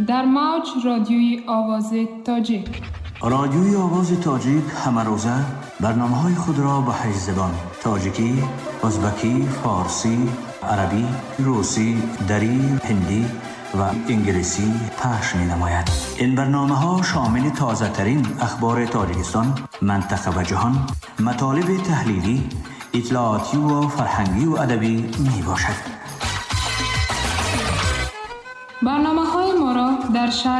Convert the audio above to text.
در موج رادیوی آواز تاجیک. رادیوی آواز تاجیک همه روزه برنامه‌های خود را به 8 زبان: تاجیکی، ازبکی، فارسی، عربی، روسی، دری، هندی و انگلیسی پخش می‌نماید. این برنامه‌ها شامل تازه‌ترین اخبار تاجیکستان، منطقه و جهان، مطالب تحلیلی، اطلاعاتی و فرهنگی و ادبی میباشد. برنامه‌های ما را در